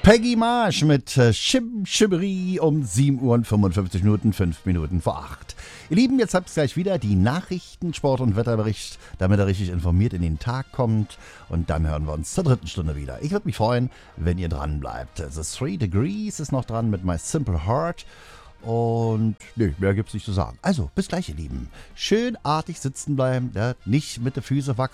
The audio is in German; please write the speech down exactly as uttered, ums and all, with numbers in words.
Peggy Marsch mit äh, Schim Schibbery um sieben Uhr und fünfundfünfzig Minuten, fünf Minuten vor acht. Ihr Lieben, jetzt habt ihr gleich wieder die Nachrichten, Sport- und Wetterbericht, damit ihr richtig informiert in den Tag kommt. Und dann hören wir uns zur dritten Stunde wieder. Ich würde mich freuen, wenn ihr dran bleibt. The Three Degrees ist noch dran mit My Simple Heart. Und nö, mehr gibt's nicht zu sagen. Also, bis gleich, ihr Lieben. Schön artig sitzen bleiben, ja, nicht mit den Füßen wackeln.